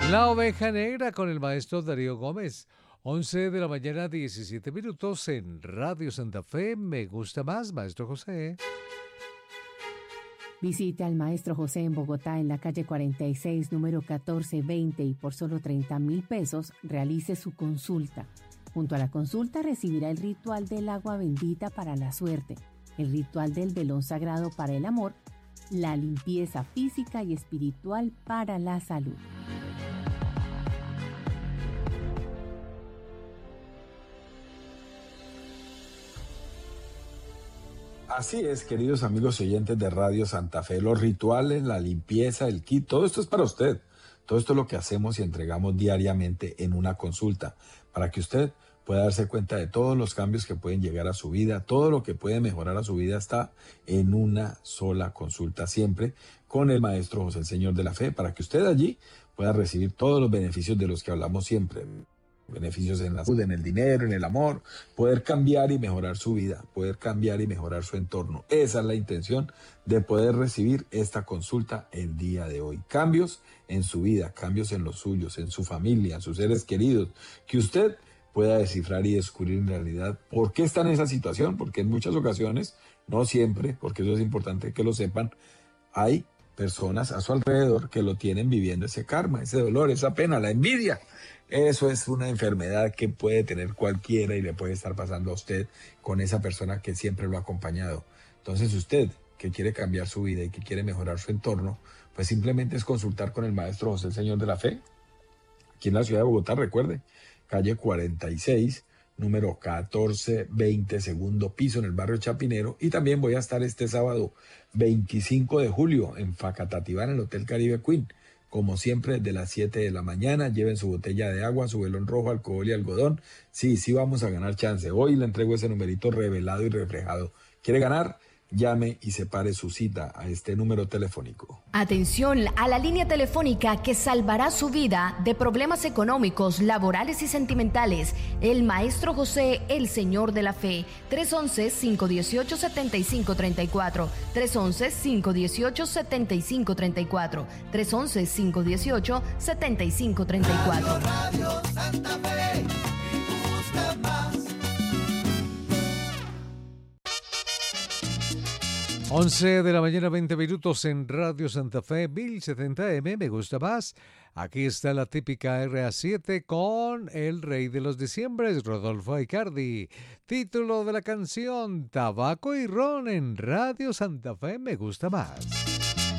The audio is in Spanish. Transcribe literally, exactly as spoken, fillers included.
La Oveja Negra con el maestro Darío Gómez. once de la mañana, diecisiete minutos en Radio Santa Fe. Me gusta más, maestro José. Visite al maestro José en Bogotá, en la calle cuarenta y seis, número catorce veinte, y por solo treinta mil pesos realice su consulta. Junto a la consulta recibirá el ritual del agua bendita para la suerte, el ritual del velón sagrado para el amor, la limpieza física y espiritual para la salud. Así es, queridos amigos y oyentes de Radio Santa Fe, los rituales, la limpieza, el kit, todo esto es para usted. Todo esto es lo que hacemos y entregamos diariamente en una consulta, para que usted pueda darse cuenta de todos los cambios que pueden llegar a su vida, todo lo que puede mejorar a su vida está en una sola consulta, siempre con el maestro José, el Señor de la Fe, para que usted allí pueda recibir todos los beneficios de los que hablamos siempre. Beneficios en la salud, en el dinero, en el amor, poder cambiar y mejorar su vida, poder cambiar y mejorar su entorno. Esa es la intención de poder recibir esta consulta el día de hoy. Cambios en su vida, cambios en los suyos, en su familia, en sus seres queridos, que usted pueda descifrar y descubrir en realidad por qué está en esa situación, porque en muchas ocasiones, no siempre, porque eso es importante que lo sepan, hay personas a su alrededor que lo tienen viviendo ese karma, ese dolor, esa pena, la envidia. Eso es una enfermedad que puede tener cualquiera y le puede estar pasando a usted con esa persona que siempre lo ha acompañado. Entonces usted, que quiere cambiar su vida y que quiere mejorar su entorno, pues simplemente es consultar con el maestro José, el Señor de la Fe, aquí en la ciudad de Bogotá, recuerde, calle cuarenta y seis, número catorce veinte, segundo piso, en el barrio Chapinero. Y también voy a estar este sábado veinticinco de julio en Facatativá, en el Hotel Caribe Queen. Como siempre, de las siete de la mañana, lleven su botella de agua, su velón rojo, alcohol y algodón. Sí, sí vamos a ganar chance. Hoy le entrego ese numerito revelado y reflejado. ¿Quiere ganar? Llame y separe su cita a este número telefónico. Atención a la línea telefónica que salvará su vida de problemas económicos, laborales y sentimentales. El maestro José, el Señor de la Fe. tres once, cinco dieciocho, setenta y cinco treinta y cuatro. tres once, cinco dieciocho, setenta y cinco treinta y cuatro. tres once, cinco dieciocho, setenta y cinco treinta y cuatro. Radio, Radio Santa Fe, me gusta más. once de la mañana, veinte minutos en Radio Santa Fe, mil setenta eme, me gusta más. Aquí está la típica erre a siete con el rey de los diciembres, Rodolfo Aicardi. Título de la canción, Tabaco y Ron en Radio Santa Fe, me gusta más.